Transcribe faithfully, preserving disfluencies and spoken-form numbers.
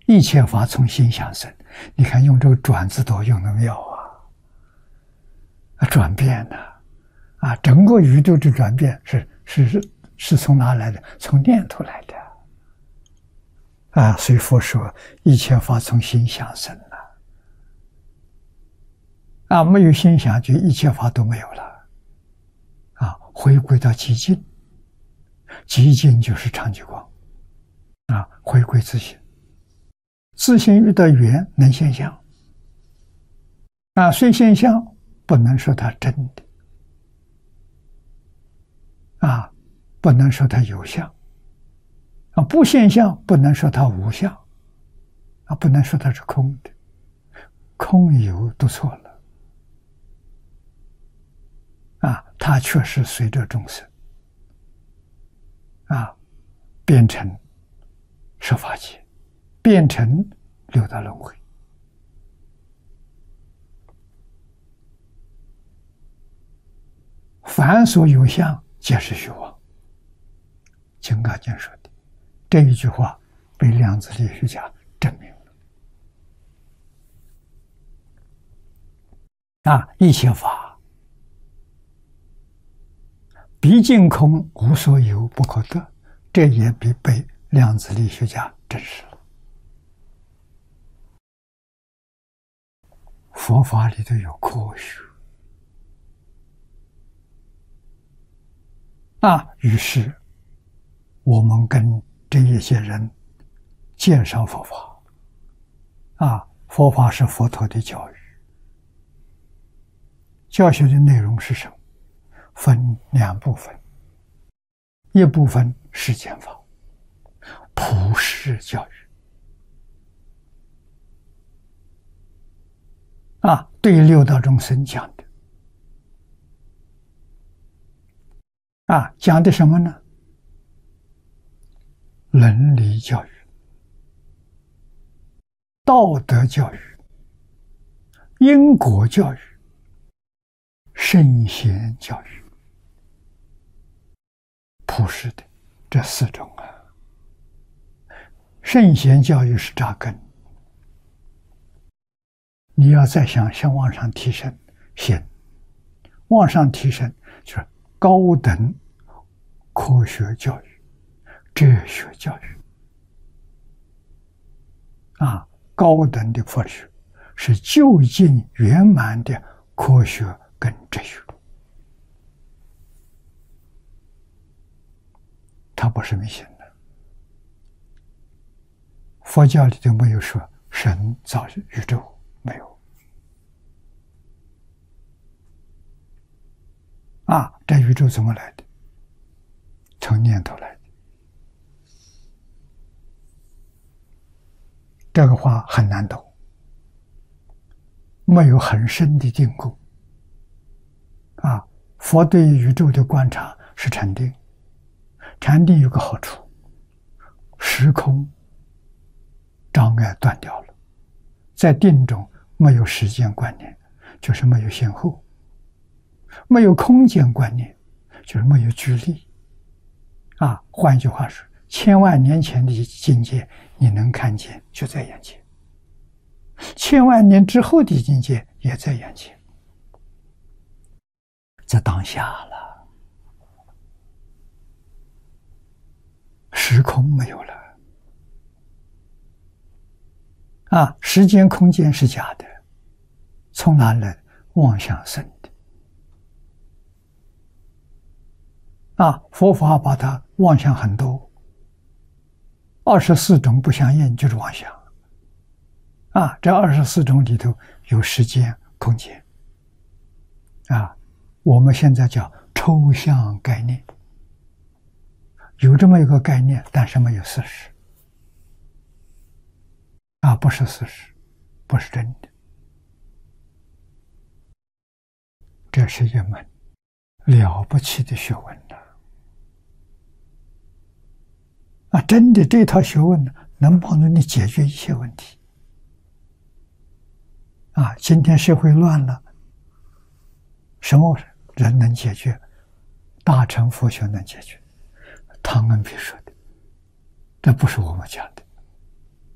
一切法从心想生。你看用这个转字多用的妙啊！啊，转变呢、啊？啊，整个宇宙的转变是是是是从哪来的？从念头来的。啊，所以佛说一切法从心想生了。啊，没有心想，就一切法都没有了。啊，回归到寂静，寂静就是常寂光。啊，回归自性，自性遇到缘能现象。啊，虽现象，不能说它真的。啊，不能说它有相。啊，不现象，不能说它无相。啊，不能说它是空的，空有都错了。啊，它确实随着众生啊变成十法界，变成六道轮回。凡所有相，皆是虚妄。金刚经说的这一句话，被量子力学家证明了。啊，一切法毕竟空，无所有，不可得，这也被被量子力学家证实了。佛法里头有科学啊，于是我们跟这一些人介绍佛法啊，佛法是佛陀的教育，教学的内容是什么？分两部分，一部分世间法，普世教育啊，对六道众生讲的啊，讲的什么呢？伦理教育、道德教育、因果教育、圣贤教育，普世的这四种啊。圣贤教育是扎根，你要再想想往上提升，行，往上提升就是高等科学教育、哲学教育啊，高等的佛学是究竟圆满的科学跟哲学，它不是迷信的。佛教里头没有说神造宇宙，没有啊，这宇宙怎么来的？从念头来的。这个话很难懂，没有很深的定构啊。佛对宇宙的观察是禅定，禅定有个好处，时空障碍断掉了，在定中没有时间观念，就是没有先后；没有空间观念，就是没有距离。啊，换句话说，千万年前的境界你能看见，就在眼前；千万年之后的境界也在眼前，在当下了，时空没有了。啊，时间空间是假的，从哪来？妄想生的。啊，佛法把它妄想很多，二十四种不相应就是妄想。啊，这二十四种里头有时间、空间。啊，我们现在叫抽象概念，有这么一个概念，但是没有事实。啊，不是事实，不是真的。这是一门了不起的学问了。啊，真的这套学问呢，能帮助你解决一切问题。啊，今天社会乱了，什么人能解决？大乘佛学能解决。汤恩比说的，这不是我们讲的。